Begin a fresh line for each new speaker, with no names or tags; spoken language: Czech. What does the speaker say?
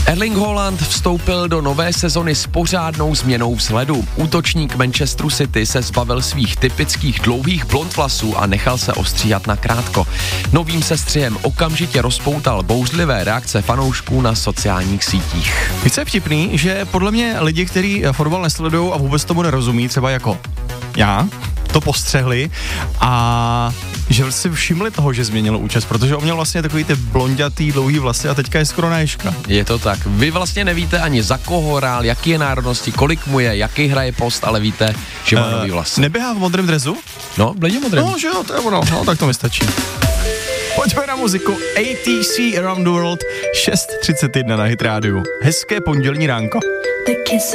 Erling Haaland vstoupil do nové sezony s pořádnou změnou vzhledu. Útočník Manchesteru City se zbavil svých typických dlouhých blond vlasů a nechal se ostříhat na krátko. Novým sestřihem okamžitě rozpoutal bouřlivé reakce fanoušků na sociálních sítích.
Více je vtipný, že podle mě lidi, kteří fotbal nesledují a vůbec tomu nerozumí, třeba jako já, to postřehli a že si všimli toho, že změnil účes, protože on měl vlastně takový ty blondětý, dlouhý vlasy a teďka je skoro na ježka.
Je to tak. Vy vlastně nevíte ani za koho hrál, jaký je národnosti, kolik mu je, jaký hraje post, ale víte, že má nový vlasy.
Neběhá v modrém dresu?
No, bledě modrém.
No, že jo, to je ono, no, tak to mi stačí. Pojďme na muziku. ATC Around the World, 6:31 na Hit Radio. Hezké pondělní ránko.